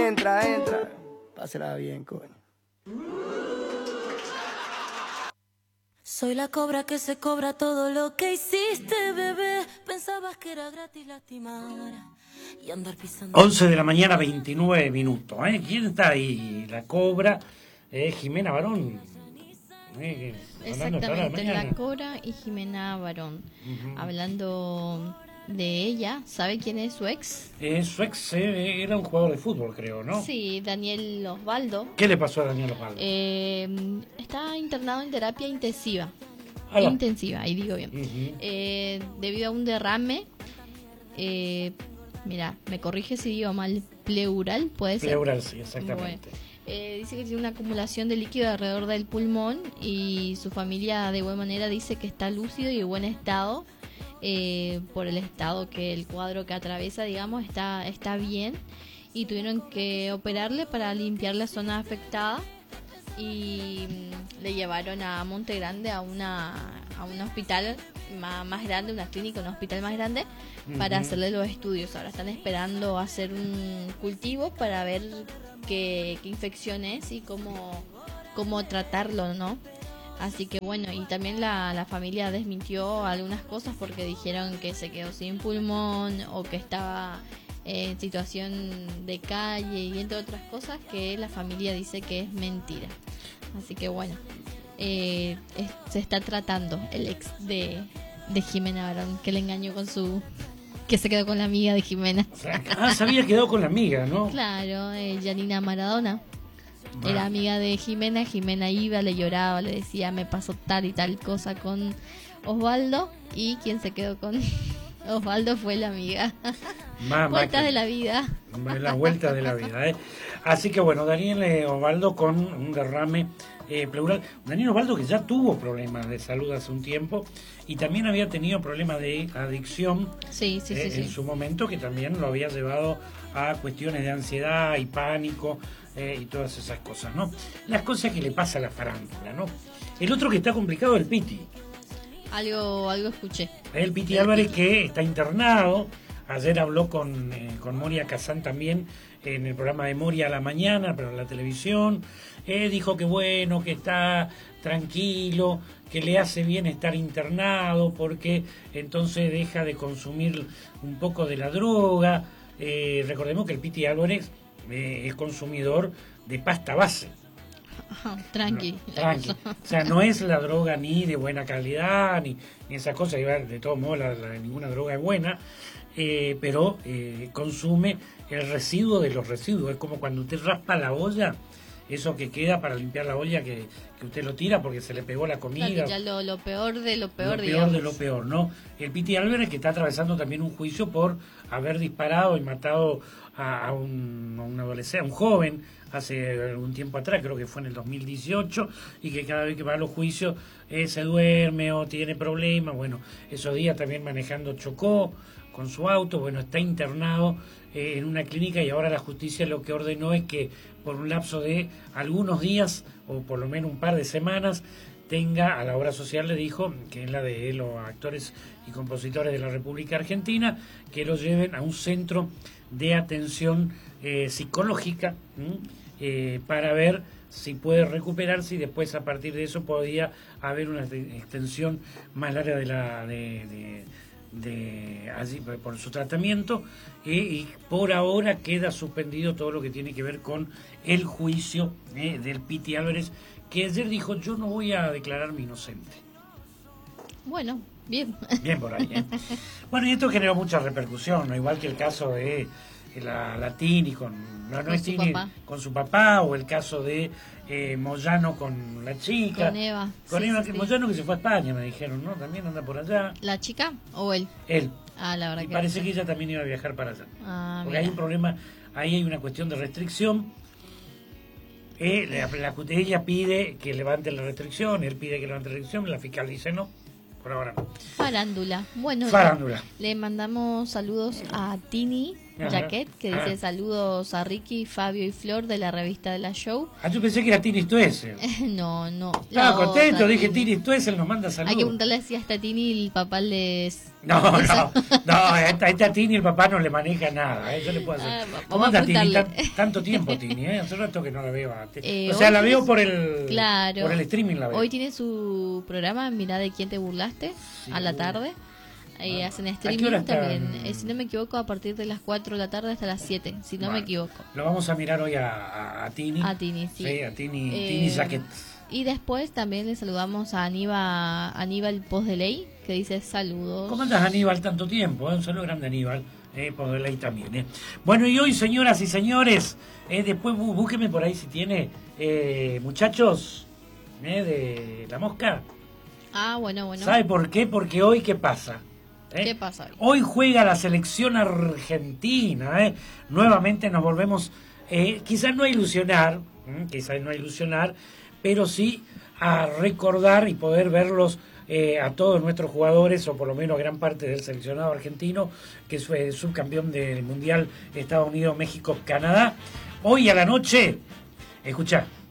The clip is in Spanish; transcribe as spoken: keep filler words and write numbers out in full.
entra, entra. Pásela bien, coño. Soy la cobra que se cobra todo lo que hiciste, bebé. Pensabas que era gratis lastimar y andar pisando. once de la mañana, veintinueve minutos. ¿eh? ¿Quién está ahí? La cobra, eh, Jimena Barón. Eh, Exactamente, la cobra y Jimena Barón. Uh-huh. Hablando de ella, ¿sabe quién es su ex? Eh, su ex eh, era un jugador de fútbol, creo, ¿no? Sí, Daniel Osvaldo. ¿Qué le pasó a Daniel Osvaldo? Eh, está internado en terapia intensiva. Hola. Intensiva, ahí digo bien. Uh-huh. Eh, debido a un derrame, eh, mira, me corrige si digo mal, pleural, ¿puede ser? Pleural, sí, exactamente. Bueno, eh, dice que tiene una acumulación de líquido alrededor del pulmón y su familia de buena manera dice que está lúcido y en buen estado. Eh, por el estado que el cuadro que atraviesa, digamos, está está bien, y tuvieron que operarle para limpiar la zona afectada y mm, le llevaron a Monte Grande a una a un hospital más, más grande, una clínica, un hospital más grande, uh-huh, para hacerle los estudios. Ahora están esperando hacer un cultivo para ver qué, qué infección es y cómo, cómo tratarlo, ¿no? Así que bueno, y también la, la familia desmintió algunas cosas porque dijeron que se quedó sin pulmón o que estaba en situación de calle y entre otras cosas que la familia dice que es mentira. Así que bueno, eh, es, se está tratando el ex de, de Jimena Barón, que le engañó con su... que se quedó con la amiga de Jimena. Ah, se había quedado con la amiga, ¿no? Claro, eh, Janina Maradona. Era amiga de Jimena, Jimena iba, le lloraba, le decía me pasó tal y tal cosa con Osvaldo, y quien se quedó con Osvaldo fue la amiga. Mamá, vueltas que... de la vida. La vuelta de la vida, ¿eh? Así que bueno, Daniel eh, Osvaldo con un derrame eh, pleural. Daniel Osvaldo que ya tuvo problemas de salud hace un tiempo y también había tenido problemas de adicción, sí, sí, eh, sí, en sí. su momento, que también lo había llevado a cuestiones de ansiedad y pánico eh, y todas esas cosas, ¿no? Las cosas que le pasa a la farándula, ¿no? El otro que está complicado es el Piti. Algo, algo escuché. El Piti el Álvarez Piti. Que está internado. Ayer habló con, eh, con Moria Kazán también en el programa de Moria a la mañana, pero en la televisión. Eh, dijo que bueno, que está tranquilo, que le hace bien estar internado porque entonces deja de consumir un poco de la droga. Eh, recordemos que el Piti Álvarez eh, es consumidor de pasta base. Oh, tranqui. No, tranqui. O sea, no es la droga ni de buena calidad, ni, ni esa cosa. De todos modos, la, la, ninguna droga es buena. Eh, pero eh, consume el residuo de los residuos. Es como cuando usted raspa la olla, eso que queda para limpiar la olla, que, que usted lo tira porque se le pegó la comida. Claro, ya lo, lo peor de lo peor, Lo digamos. peor de lo peor, ¿no? El Piti Álvarez, que está atravesando también un juicio por haber disparado y matado a, a, un, a un adolescente, a un joven, hace algún tiempo atrás, creo que fue en el dos mil dieciocho, y que cada vez que va a los juicios eh, se duerme o tiene problemas. Bueno, esos días también manejando chocó con su auto, bueno, está internado eh, en una clínica, y ahora la justicia lo que ordenó es que por un lapso de algunos días, o por lo menos un par de semanas, tenga, a la obra social le dijo, que es la de los actores y compositores de la República Argentina, que lo lleven a un centro de atención eh, psicológica eh, para ver si puede recuperarse, y después a partir de eso podría haber una extensión más larga de la de, de de allí por su tratamiento, eh, y por ahora queda suspendido todo lo que tiene que ver con el juicio eh, del Piti Álvarez, que ayer dijo yo no voy a declararme inocente. Bueno, bien. Bien por ahí, ¿eh? Bueno, y esto generó mucha repercusión, ¿no? Igual que el caso de la, la Tini con, no, no con, es su Tini, papá. con su papá, o el caso de eh, Moyano con la chica. Con Eva. Con sí, Eva, sí, que sí. Moyano que se fue a España, me dijeron, ¿no? También anda por allá. ¿La chica o él? Él. Ah, la verdad y que parece que ella también iba a viajar para allá. Ah, porque mira. hay un problema, ahí hay una cuestión de restricción. Eh, la, la, ella pide que levante la restricción, él pide que levante la restricción, la fiscal dice no, por ahora no. Farándula. Bueno, Farándula. Le, le mandamos saludos a Tini, Ajá. Jaquet, que dice Ah. saludos a Ricky, Fabio y Flor de la revista de la Show. Ah, yo pensé que era Tini Stoessel. no, no. Estaba la contento, otra, dije Tini. Tini Stoessel nos manda saludos. Hay que preguntarle si hasta Tini el papá les... No, no, no, a esta, a esta Tini el papá no le maneja nada, ¿eh? Yo le puedo hacer. Ah, vamos ¿Cómo a anda Tini? preguntarle. Tan- tanto tiempo Tini, ¿eh? Hace rato que no la veo. a- Eh, o sea, hoy la veo tienes- por el, Claro. por el streaming la veo. Hoy tiene su programa, Mirá de quién te burlaste, Sí. a la tarde. Eh, Ah. hacen ¿A qué streaming hora está? también. Eh, si no me equivoco, a partir de las cuatro de la tarde hasta las siete, si no Bueno, me equivoco. Lo vamos a mirar hoy a, a, a Tini. A Tini, sí. a Tini, Eh, Tini Jaquet. Y después también le saludamos a Aníbal, Aníbal Post de Ley, que dice saludos. ¿Cómo andas, Aníbal, tanto tiempo? ¿eh? Un saludo grande, Aníbal. Eh, por ley también. Eh. Bueno, y hoy, señoras y señores, eh, después bú- búsqueme por ahí si tiene, eh, muchachos, eh, de La Mosca. Ah, bueno, bueno. ¿Sabe por qué? Porque hoy, ¿qué pasa? ¿Eh? ¿Qué pasa hoy? Hoy juega la selección argentina. ¿eh? Nuevamente nos volvemos, eh, quizás no a ilusionar, ¿m? quizás no a ilusionar, pero sí a recordar y poder verlos eh, a todos nuestros jugadores, o por lo menos a gran parte del seleccionado argentino, que fue subcampeón del Mundial Estados Unidos, México, Canadá. Hoy a la noche, escuchá.